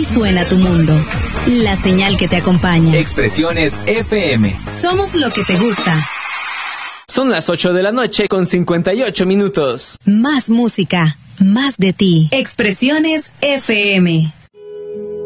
Así suena tu mundo. La señal que te acompaña. Expresiones FM. Somos lo que te gusta. Son las 8 de la noche con 58 minutos. Más música, más de ti. Expresiones FM.